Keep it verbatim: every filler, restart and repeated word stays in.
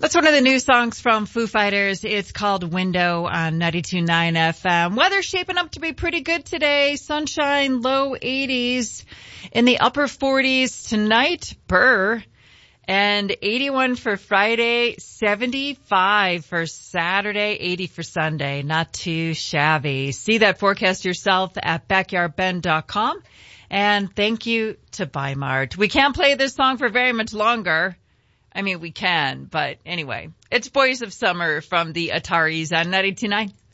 That's one of the new songs from Foo Fighters. It's called Window on ninety-two point nine F M. Weather's shaping up to be pretty good today. Sunshine, low eighties. In the upper forties tonight, Burr. And eighty-one for Friday, seventy-five for Saturday, eighty for Sunday. Not too shabby. See that forecast yourself at backyard ben dot com. And thank you to Bi-Mart. We can't play this song for very much longer. I mean, we can, but anyway. It's Boys of Summer from the Ataris on ninety-two point nine.